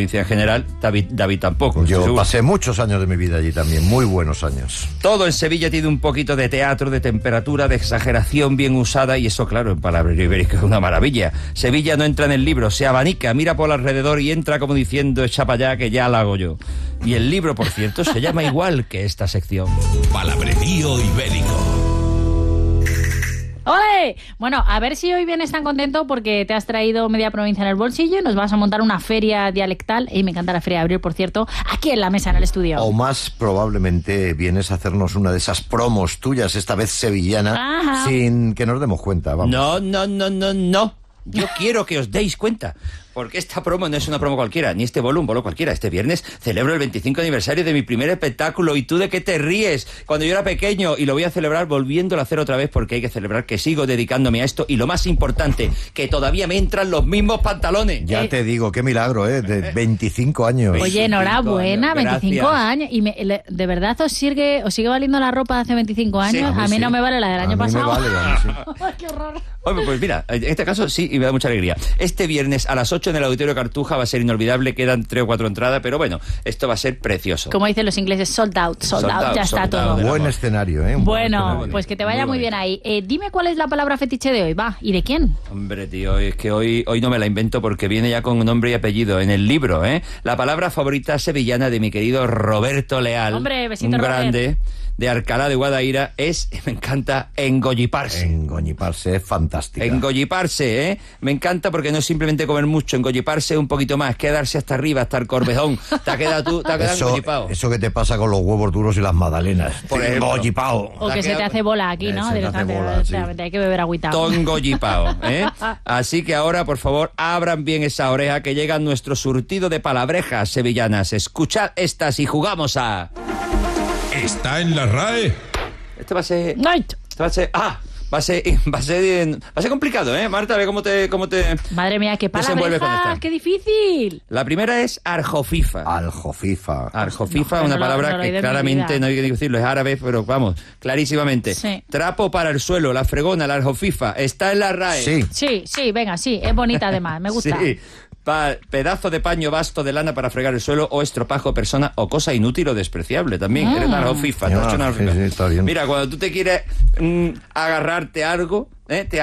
provincia en general. David tampoco. Yo pasé muchos años de mi vida allí también, muy buenos años. Todo en Sevilla tiene un poquito de teatro, de temperatura, de exageración bien usada, y eso, claro, en palabras ibéricas es una maravilla. Sevilla no entra en el libro, se abanica, mira por alrededor y entra como diciendo, echa para allá que ya la hago yo. Y el libro, por cierto, se llama igual que esta sección. Palabrerío ibérico. ¡Ole! Bueno, a ver si hoy vienes tan contento porque te has traído media provincia en el bolsillo y nos vas a montar una feria dialectal, y me encanta la feria de abril, por cierto, aquí en la mesa, en el estudio. O más probablemente vienes a hacernos una de esas promos tuyas, esta vez sevillana, Ajá. sin que nos demos cuenta, vamos. No. Yo quiero que os deis cuenta, porque esta promo no es una promo cualquiera, ni este bolo un bolo cualquiera. Este viernes celebro el 25 aniversario de mi primer espectáculo, y tú ¿de qué te ríes? Cuando yo era pequeño, y lo voy a celebrar volviéndolo a hacer otra vez, porque hay que celebrar que sigo dedicándome a esto, y lo más importante, que todavía me entran los mismos pantalones. Ya te digo, qué milagro, de 25 años. Oye, enhorabuena, años, 25 gracias. años. ¿Y de verdad os sigue valiendo la ropa de hace 25 años? Sí, a mí sí. no me vale la del A año mí me pasado. vale, a mí sí. Ay, qué horror. Hombre, pues mira, en este caso sí, y me da mucha alegría. Este viernes a las 8 en el Auditorio Cartuja va a ser inolvidable, quedan 3 o 4 entradas, pero bueno, esto va a ser precioso. Como dicen los ingleses, sold out, ya está sold todo. out. Buen escenario, ¿eh? Un buen Bueno, escenario. pues que te vaya muy bien ahí. Dime cuál es la palabra fetiche de hoy, va, ¿y de quién? Hombre, tío, es que hoy no me la invento porque viene ya con nombre y apellido en el libro, ¿eh? La palabra favorita sevillana de mi querido Roberto Leal, Hombre, besito, un Robert. grande de Alcalá de Guadaira, es, me encanta, engolliparse. Engolliparse es fantástica. Engolliparse, ¿eh? Me encanta porque no es simplemente comer mucho, engolliparse un poquito más, quedarse hasta arriba, hasta el corvejón. Te has quedado engollipado. Eso que te pasa con los huevos duros y las magdalenas. Por ejemplo. Engollipao. O que se te hace bola aquí, ¿no? Se te hace Directamente, bola, sí. hay que beber agüita. Todo engollipao, ¿eh? Así que ahora, por favor, abran bien esa oreja que llega nuestro surtido de palabrejas sevillanas. Escuchad estas y jugamos a... ¿Está en la RAE? Este va a ser... Night. Este va a ser... Va a ser complicado, ¿eh? Marta, a ver cómo te... Madre mía, qué desenvuelves con palabrejas, esta. qué difícil. La primera es arjofifa. Aljofifa. Arjofifa, No, una no lo- palabra no lo he que oído en mi claramente vida. no hay que decirlo, es árabe, pero vamos, clarísimamente. Sí. Trapo para el suelo, la fregona, la arjofifa, está en la RAE. Sí. Sí, venga, sí, es bonita además, me gusta. Sí. Pedazo de paño vasto de lana para fregar el suelo, o estropajo, persona o cosa inútil o despreciable también. Eres una arjofifa, te has hecho una arjofifa. Sí, está bien. Mira, cuando tú te quieres agarrarte algo, te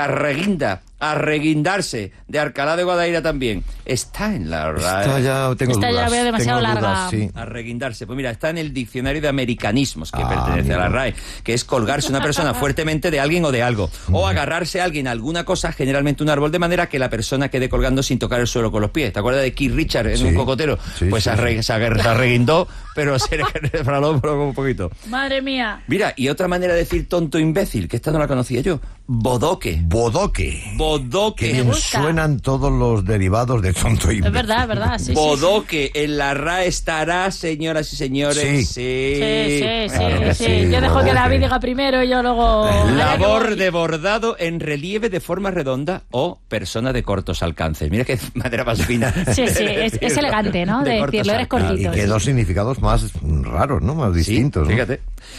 arreguindarse, de Alcalá de Guadaira también. Está en la RAE. Esta ya tengo Esta ya dudas. la veo demasiado tengo larga. dudas, sí. Arreguindarse, pues mira, está en el diccionario de americanismos que Ah, pertenece a la amigo. RAE, que es colgarse una persona fuertemente de alguien o de algo, o agarrarse a alguien a alguna cosa, generalmente un árbol, de manera que la persona quede colgando sin tocar el suelo con los pies. ¿Te acuerdas de Keith Richards en Sí. un cocotero? Sí, Pues sí, se arreguindó, pero se resbaló por un poquito. Madre mía. Mira, y otra manera de decir tonto imbécil, que esta no la conocía yo, bodoque. Bodoque. Bodoque. Qué bien gusta. suenan todos los derivados de tonto y Es verdad, sí. Bodoque, en la RAE estará, señoras y señores. Sí. Sí. Claro que sí, Yo dejo bodoque. que David diga primero y yo luego... Labor de bordado en relieve de forma redonda o persona de cortos alcances. Mira qué manera más fina. Sí, es elegante, ¿no? De cortos decirlo, eres alcances. cortito. Y que dos significados más raros, ¿no? Más distintos, ¿no? Fíjate.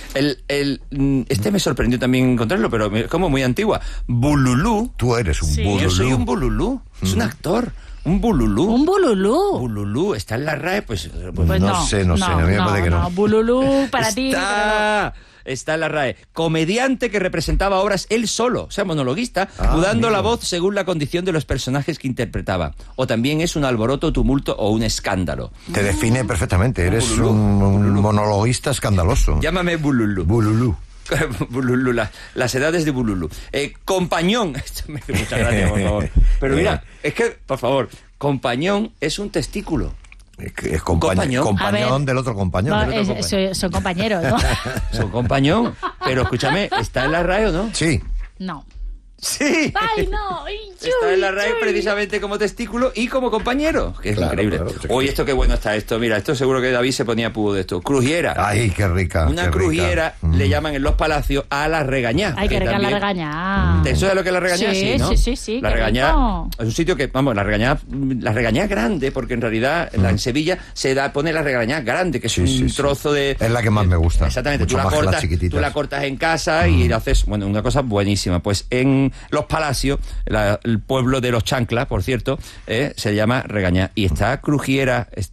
Este me sorprendió también encontrarlo, pero como muy antigua. Bululú. Tú eres un Sí. bululú. Yo soy un bululú. Es un actor. Un bululú. Un bululú. Bululú. Está en la RAE, pues Pues no sé, a mí me parece que no. Bululú para ti. pero Está en la RAE. Comediante que representaba obras él solo, o sea, monologuista, mudando amigo. la voz según la condición de los personajes que interpretaba. O también es un alboroto, tumulto o un escándalo. Te define perfectamente. Eres Bululú. un monologuista escandaloso. Llámame Bululú. Bululú. Bululú, las edades de Bululú. Compañón. Esto me hace mucha gracia, por favor. Pero mira, es que, por favor, compañón es un testículo. Es compañón. compañón A ver. del otro compañón. no, del otro compañón. son compañeros, ¿no? Son compañón. Pero escúchame, ¿está en la RAE o no? Sí. No. Sí. ¡Ay, no! ¡Ay, Está en la chuy, RAE chuy! precisamente como testículo y como compañero, que es Claro, increíble. claro, sí. Oye, esto qué bueno está esto. Mira, esto seguro que David se ponía pudo de esto. Crujiera. Ay, qué rica. Una qué crujiera rica. le llaman en los palacios a la regañá. Hay que regar la regañá. ¿Eso es lo que es la regañá? Sí, ¿no? sí, La qué regañá rico. es un sitio que, vamos, la regañá es grande, porque en realidad en Sevilla pone la regañá grande, que es Sí, un sí, sí. trozo de... Es la que más me gusta. Exactamente, Mucho más que las chiquititas. tú la cortas en casa y haces, bueno, una cosa buenísima. Pues en los palacios, el pueblo de los chanclas, por cierto, se llama regañá. Y está crujiera,